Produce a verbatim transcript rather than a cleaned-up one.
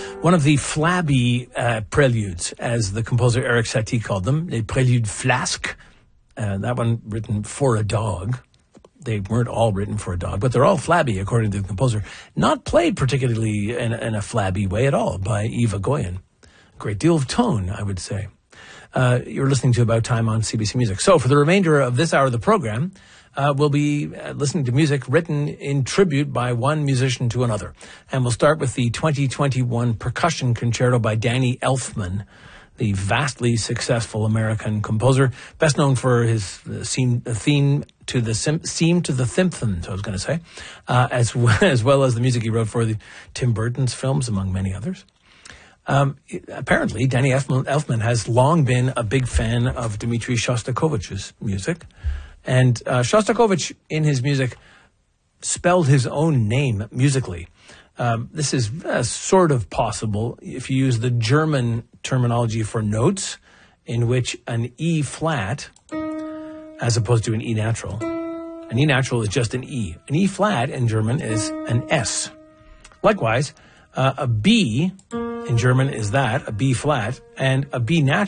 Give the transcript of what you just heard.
One of the flabby uh, preludes, as the composer Erik Satie called them, a prelude flasque. Uh, that one written for a dog. They weren't all written for a dog, but they're all flabby, according to the composer. Not played particularly in, in a flabby way at all by Eva Goyen. A great deal of tone, I would say. Uh, you're listening to About Time on C B C Music. So for the remainder of this hour of the program, uh, we'll be uh, listening to music written in tribute by one musician to another. And we'll start with the twenty twenty-one Percussion Concerto by Danny Elfman, the vastly successful American composer, best known for his uh, theme, uh, theme to the sim, theme to the Simpsons, I was going to say, uh, as, well, as well as the music he wrote for the Tim Burton's films, among many others. Um, apparently, Danny Elfman, Elfman has long been a big fan of Dmitri Shostakovich's music. And uh, Shostakovich, in his music, spelled his own name musically. Um, this is uh, sort of possible if you use the German terminology for notes, in which an E flat, as opposed to an E natural, an E natural is just an E. An E flat in German is an S. Likewise, uh, a B in German is that, a B flat, and a B natural